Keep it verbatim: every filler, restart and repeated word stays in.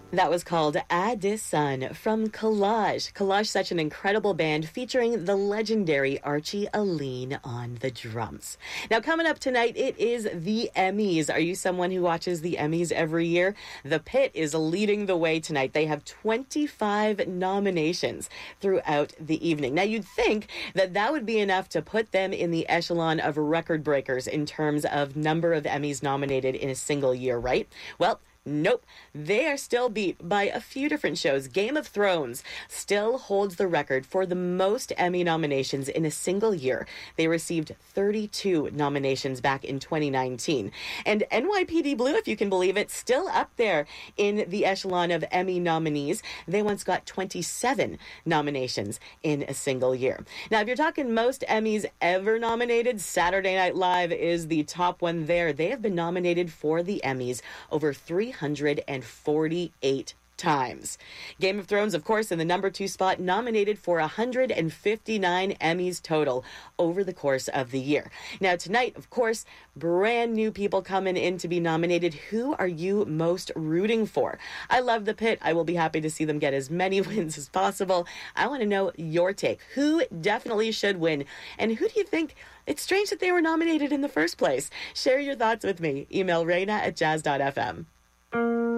That was called Addison from Collage. Collage, such an incredible band featuring the legendary Archie Aline on the drums. Now, coming up tonight, it is the Emmys. Are you someone who watches the Emmys every year? The Pit is leading the way tonight. They have twenty-five nominations throughout the evening. Now, you'd think that that would be enough to put them in the echelon of record breakers in terms of number of Emmys nominated in a single year, right? Well, nope. They are still beat by a few different shows. Game of Thrones still holds the record for the most Emmy nominations in a single year. They received thirty-two nominations back in twenty nineteen. And N Y P D Blue, if you can believe it, still up there in the echelon of Emmy nominees. They once got twenty-seven nominations in a single year. Now, if you're talking most Emmys ever nominated, Saturday Night Live is the top one there. They have been nominated for the Emmys over three hundred forty-eight times. Game of Thrones, of course, in the number two spot, nominated for one hundred fifty-nine Emmys total over the course of the year. Now, tonight, of course, brand new people coming in to be nominated. Who are you most rooting for? I love the Pit. I will be happy to see them get as many wins as possible. I want to know your take. Who definitely should win? And who do you think? It's strange that they were nominated in the first place. Share your thoughts with me. Email Reina at jazz dot f m.